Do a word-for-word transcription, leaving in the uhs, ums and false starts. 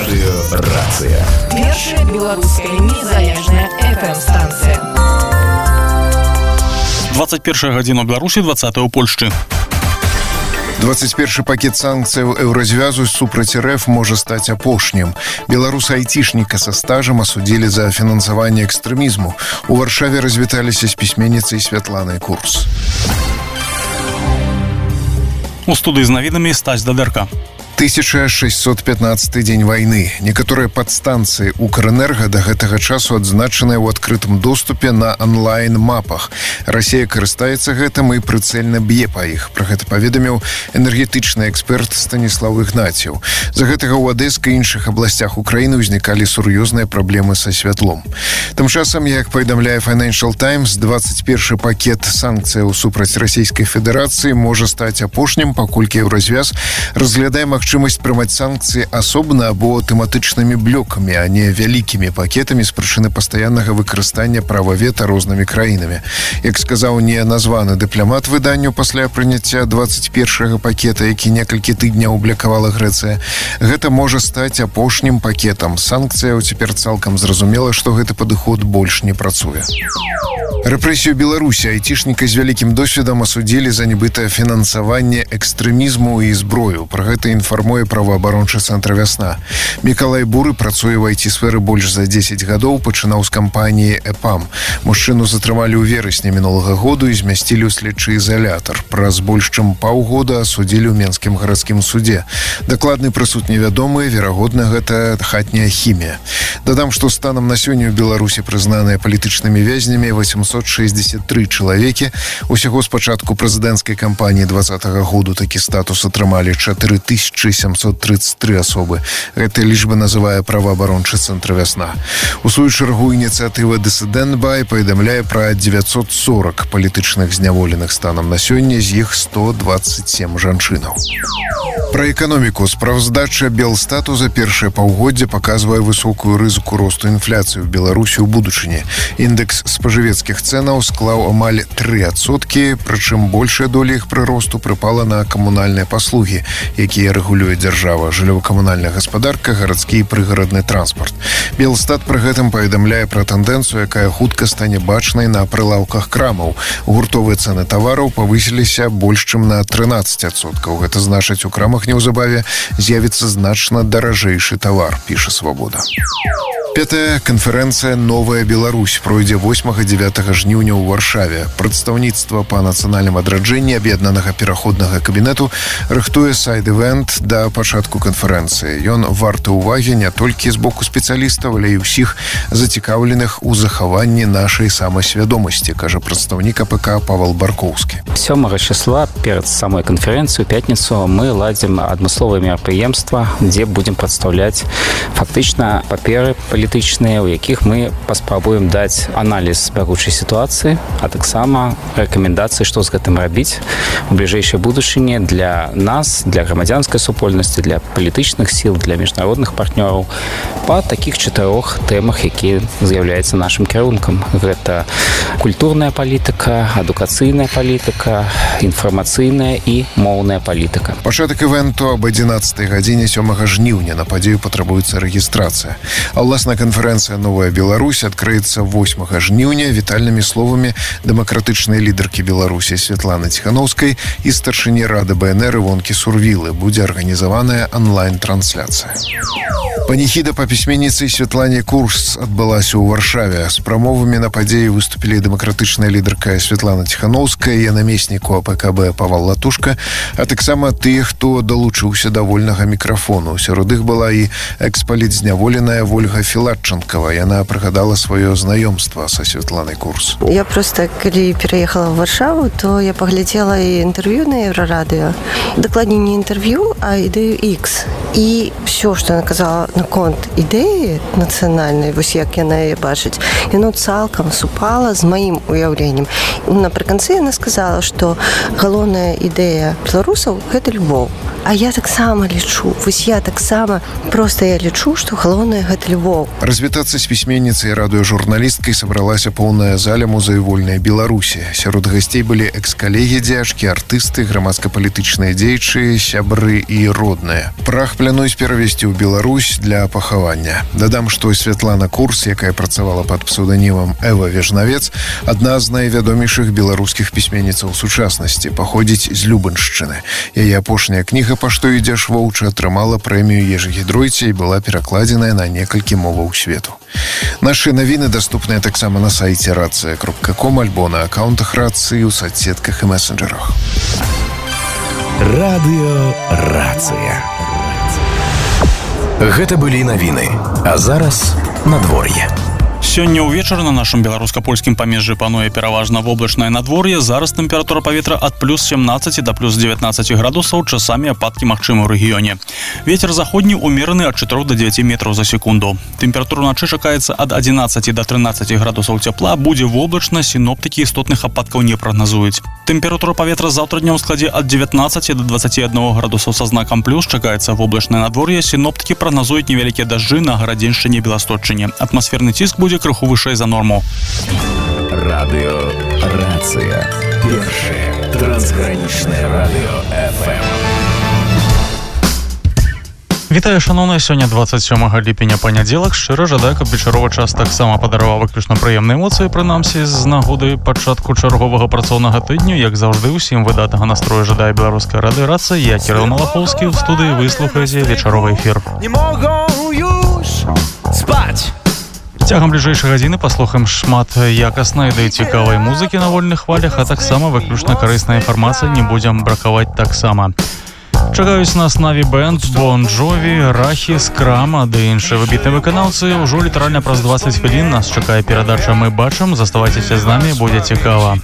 Радыё Рацыя. Першая беларуская незалежная эф эм-станцыя. двадцать первая гадзіна ў Беларусі, двадцатая ў Польшчы. двадцать першы пакет санкцыяў еўразвязу супраць РФ можа стаць апошнім. Беларуса-айцішніка са стажам асудзілі за фінансаванне экстрэмізму. У Варшаве развіталіся з пісьменніцай Святланай Курс. У студыі з навінамі Стась Дадэрка. тысяча шэсцьсот пятнаццаты дзень вайны. Некаторыя падстанцыі Укрэнерга да гэтага часу адзначаныя ў адкрытым доступе на онлайн-мапах. Расія карыстаецца гэтым і прыцэльна б'е па іх. Пра гэта паведаміў энергетычны эксперт Станіслаў Ігнацьеў. З-за гэтага ў Адэскай і іншых абласцях Украіны ўзнікалі сур'ёзныя праблемы са святлом. Тым часам, як паведамляе Financial Times, двадцать першы пакет санкцыяў супраць Расійскай Федэрацыі можа стаць апошнім, паколькі еўразвяз разглядае магчымасць прымаць санкцыі асобна або тэматычнымі блокамі, а не вялікімі пакетамі з прычыны пастаяннага выкарыстання права вета рознымі краінамі. Як сказаў неназваны дыпламат выданню пасля прыняцця двадцать першага пакета, які некалькі тыдняў аблякавала Грэцыя, гэта можа стаць апошнім пакетам санкцыяў. Цяпер цалкам зразумела, што гэты падыход больш не працуе. Рэпрэсію Беларусі айцішніка з вялікім досведам асудзілі за нібыта фінансаванне экстрэмізму і зброю. Пра гэта інфармуе праваабарончы цэнтр «Вясна». Мікалай Буры працуе ў айці-сферы больш за дзесяць гадоў, пачынаў з кампаніі «Эпам». Мужчыну затрымалі ў верасні мінулага году і змясцілі ў следчы ізалятар. Праз больш чым паўгода асудзілі ў Менскім гарадскім судзе. Дакладны прысуд невядомы, верагодна, гэта хатняя хімія. Дадам, што станам на сёння ў Беларусі прызнаныя палітычнымі вязнямі восемьсот шестьдесят три чалавекі. Усяго з пачатку прэзідэнцкай кампаніі двадцатага году такі статус атрымалі чатыры тысячы сямсот тридцать три асобы. Гэта лічба называе праваабарончы цэнтр «Вясна». У сваю чаргу ініцыятыва «Дысідэнт Бай» паведамляе пра девятьсот сорок палітычных зняволеных станам на сёння, з іх сто двадцать семь жанчынаў. Пра эканоміку. Справаздача Белстату за першае паўгоддзе паказвае высокую рызыку росту інфляцыі ў Беларусі ў будучыні. Індэкс спажывецкіх цэнаў склаў амаль тры адсоткі, прычым большая доля іх прыросту прыпала на камунальныя паслугі, якія рэгулюе дзяржава, жыллёва-камунальная гаспадарка, гарадскі і прыгарадны транспарт. Белстат пры гэтым паведамляе пра тэндэнцыю, якая хутка стане бачнай на прылаўках крамаў. Гуртовыя цэны тавараў павысіліся больш чым на трынаццаць адсоткаў. Гэта значыць, у крамах неўзабаве з'явіцца значна даражэйшы тавар, піша «Свабода». Пятая канферэнцыя «Новая Беларусь» пройдзе восьмага-дзевятага жніўня ў Варшаве. Прадстаўніцтва па нацыянальным адраджэнні аб'яднанага пераходнага кабінету рыхтуе сайд-івент да пачатку канферэнцыі. Ён варты ўвагі не толькі з боку спецыялістаў, але і ўсіх зацікаўленых у захаванні нашай самасвядомасці, кажа прадстаўнік а пэ ка Павел Баркоўскі. сёмага числа перад самой канферэнцыю ў пятніцу мы ладзім адмысловае мерапрыемства, дзе будзем прадстаўляць фактычна паперы палітычныя, у якіх мы паспрабуем даць аналіз бягучай сітуацыі, а таксама рэкамендацыі, што з гэтым рабіць у бліжэйшай будучыні для нас, для грамадзянскай супольнасці, для палітычных сіл, для міжнародных партнёраў па такіх чатырох тэмах, якія з'яўляюцца нашым кірункам. Гэта культурная палітыка, адукацыйная палітыка, інфармацыйная і моўная палітыка. Пачатак івенту аб адзінаццатай гадзіне сёмага жніўня. На падзею патрабуецца рэгістрацыя. А ўласна канферэнцыя «Новая Беларусь» адкрыецца восьмага жніўня вітальнымі словамі дэмакратычнай лідаркі Беларусі Святланы Ціханаўскай і старшыні рады бэ эн эр Івонкі Сурвілы. Будзе арганізаваная онлайн-трансляцыя. Паніхіда па пісьменніцы Святлане Курс адбылася ў Варшаве. З прамовамі на падзеі выступілі дэмакратычная лідарка Святлана Ціханаўская і намесніку а пэ ка бэ Павал Латушка, а таксама тыя, хто далучыўся да вольнага мікрафону. Сярод іх была і экспалітзняволеная Вольга Філатчанкава. Яна прыгадала сваё знаёмства са Святланай Курс. Я проста, калі пераехала ў Варшаву, то я паглядзела і інтэрв'ю на Еўрарадыё. Дакладней не інтэрв'ю, а ідэю X. І ўсё, што яна казала наконт ідэі нацыянальнай, вось як яна яе бачыць, яно цалкам супала з маім уяўленнем. Напрыканцы яна сказала, што галоўная ідэя беларусаў – гэта любоў. А я таксама лічу, вось я таксама просто я лічу, што галоўнае гэта любоў. Развітацца з пісьменніцай і радыёжурналісткай сабралася поўная заля музею вольнай Беларусі. Сярод гасцей былі экс-калегі дзяжкі, артысты, грамадска-палітычныя дзеячы, сябры і родныя. Прах плануюць перавесці ў Беларусь для пахавання. Дадам, што Святлана Курс, якая працавала пад псеўданімам Эва Вежнавец, адна з найвядомейшых беларускіх пісьменніцаў сучаснасці, паходзіць з Любаншчыны. Яе апошняя кніга «Па што ідзеш, воўча» атрымала прэмію Ежы Гідройце і была перакладзеная на некалькі моваў свету. Нашы навіны даступныя таксама на сайце рацыя кропка ком альбо на аккаунтах рацыі ў соцсетках і месенджерах. Радыё Рацыя. Гэта былі навіны, а зараз надвор'е. Сёння ўвечары на нашым беларуска-польскім памежжы пануе пераважна воблачнае надвор'е. Зараз тэмпература паветра ад плюс семнаццаці да плюс дзевятнаццаці градусаў, часамі ападкі магчымы ў рэгіёне. Вецер заходні ўмераны ад чатырох да дзевяці метраў за секунду. Тэмпература ўначы чакаецца ад адзінаццаці да трынаццаці градусаў цяпла, будзе воблачна, сіноптыкі істотных ападкаў не прагназуюць. Тэмпература паветра заўтра днём у складзе ад дзевятнаццаці да дваццаці аднаго градусаў са знакам плюс, чакаецца воблачнае надвор'е, сіноптыкі прагназуюць невялікія дажджы на Гарадзеншчыне і Беласточчыне. Атмасферны ціск будзе крыху вышэй за норму. Радыё Рацыя. Першае трансгранічнае радыё эф эм. Вітаю, шановныя, сёння дваццаць сёмага ліпеня панядзелак. Шчыра жадаю, каб вечаровы час таксама падараваў выключна прыемныя эмоцыі, прынамсі з нагоды пачатку чарговага працоўнага тыдню. Як заўжды, усім выдатнага настрою жадае беларуская радыёрацыя. Я Кірыл Малахоўскі, ў студыі вы слухаеце вечаровы эфір. Не могу już спаць. Цягам бліжэйшай гадзіны паслухаем шмат якаснай ды цікавай музыкі на вольных хвалях, а таксама выключна карысная інфармацыя не будзем бракаваць таксама. Чакаюць нас Наві Бэнд, Бон Джові, Рахі, Скрама ды іншыя выбітныя выканаўцы. Ужо літаральна праз дваццаць хвілін нас чакае перадача «Мы бачым». Заставайцеся з намі, будзе цікава.